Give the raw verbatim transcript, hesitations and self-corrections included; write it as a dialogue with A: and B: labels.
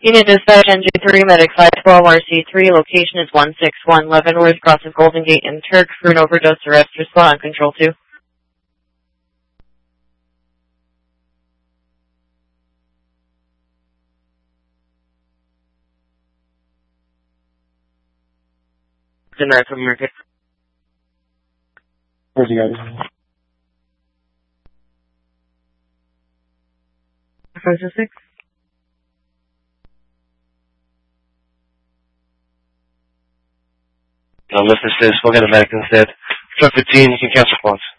A: Unit Dispatch Engine three, Medic five twelve R C three, location is one six one Leavenworth, crosses Golden Gate and Turk for an overdose arrest. Respond on Control two. America, America.
B: Where's he at?
A: five oh six.
C: No, listen to this. We'll get a medic instead. Truck fifteen, you can cancel phones.